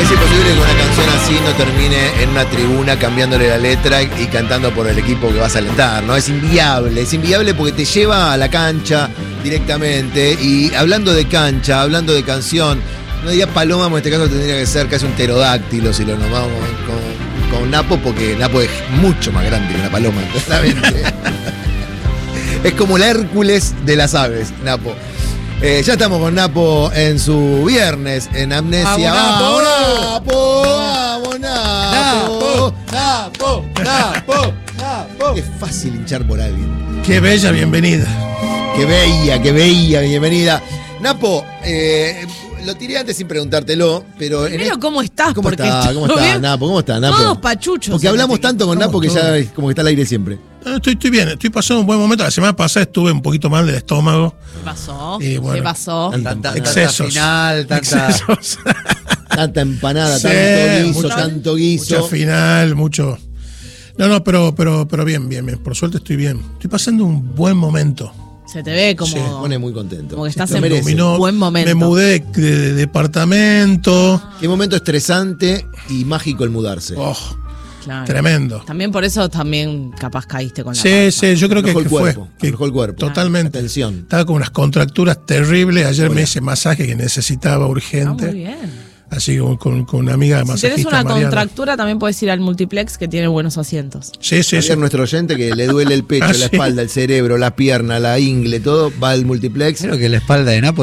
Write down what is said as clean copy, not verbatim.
Es imposible que una canción así no termine en una tribuna cambiándole la letra y cantando por el equipo que vas a alentar, ¿no? Es inviable porque te lleva a la cancha directamente. Y hablando de cancha, hablando de canción, no diría paloma, en este caso tendría que ser casi un pterodáctilo si lo nombramos con Napo, porque Napo es mucho más grande que una paloma, claramente. Es como el Hércules de las aves, Napo. Ya estamos con Napo en su viernes en Amnesia. ¡Vamos, Napo! ¡Vamos, Napo! ¡Napo! ¡Napo! ¡Napo! Es fácil hinchar por alguien. ¡Qué bella bienvenida! ¡Qué bella bienvenida! Napo, lo tiré antes sin preguntártelo, pero... Primero, ¿cómo estás? ¿Cómo Porque está, Napo? ¿Cómo está, Napo? Todos pachuchos. Porque hablamos tanto con Napo que ya es como que está al aire siempre. No, estoy bien, estoy pasando un buen momento. La semana pasada estuve un poquito mal del estómago. ¿Qué pasó? Y bueno, ¿Qué pasó? Tanta excesos. final, tanta... Excesos. Tanta empanada, Sí, tanto guiso. Mucha final, mucho... No, pero bien. Por suerte estoy bien. Estoy pasando un buen momento. Se te ve como... Sí, Me pone muy contento. Como que estás Lo en merece. un buen momento. Me mudé de departamento. Qué momento estresante y mágico el mudarse. Oh, Claro. tremendo. También por eso también capaz caíste con la Sí, panza. yo creo que Mejor el fue. cuerpo, Que mejor el cuerpo. Totalmente. Atención. Estaba con unas contracturas terribles. Ayer Hola. me hice masaje que necesitaba urgente. Muy bien. Así con una amiga de Si masajista. tenés una Mariana. contractura, también puedes ir al multiplex que tiene buenos asientos. Sí. Ayer nuestro oyente que le duele el pecho, Ah, la sí. espalda, el cerebro, la pierna, la ingle, todo, va al multiplex. Creo que la espalda de Napo